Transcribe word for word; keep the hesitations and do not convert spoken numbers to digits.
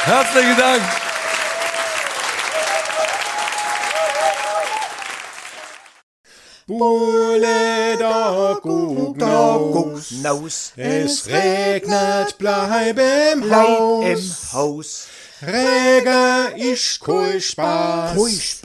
Herzlichen Dank. Bulle da guck naus, Naus, es regnet, bleib im bleib im Haus. Haus. Regen ist kein Spaß. Kein Spaß.